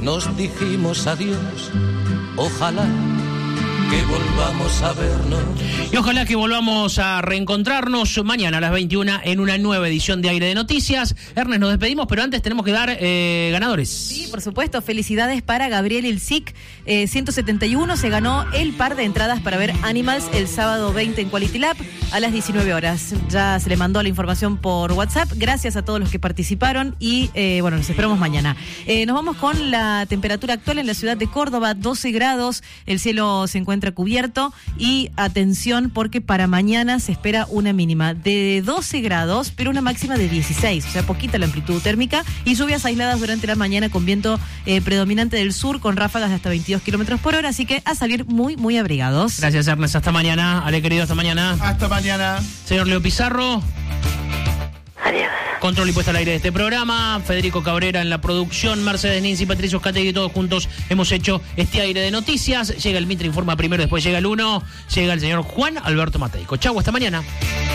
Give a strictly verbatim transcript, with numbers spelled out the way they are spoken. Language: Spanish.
nos dijimos adiós, ojalá que volvamos a vernos. Y ojalá que volvamos a reencontrarnos mañana a las veintiuna en una nueva edición de Aire de Noticias. Ernest, nos despedimos, pero antes tenemos que dar eh, ganadores. Sí, por supuesto. Felicidades para Gabriel Ilsic. Eh, ciento setenta y uno se ganó el par de entradas para ver Animals el sábado veinte en Quality Lab a las diecinueve horas. Ya se le mandó la información por WhatsApp. Gracias a todos los que participaron y eh, bueno, nos esperamos mañana. Eh, nos vamos con la temperatura actual en la ciudad de Córdoba, doce grados. El cielo se encuentra cubierto y atención porque para mañana se espera una mínima de doce grados, pero una máxima de dieciséis, o sea, poquita la amplitud térmica y lluvias aisladas durante la mañana con viento eh, predominante del sur con ráfagas de hasta veintidós kilómetros por hora, así que a salir muy, muy abrigados. Gracias, Ernest. Hasta mañana. Ale, querido, hasta mañana. Hasta mañana. Señor Leo Pizarro. Adiós. Control y puesta al aire de este programa. Federico Cabrera en la producción. Mercedes Ninzi, Patricio Scategui, todos juntos hemos hecho este Aire de Noticias. Llega el Mitre Informa primero, después llega el uno. Llega el señor Juan Alberto Mateico. Chau, hasta mañana.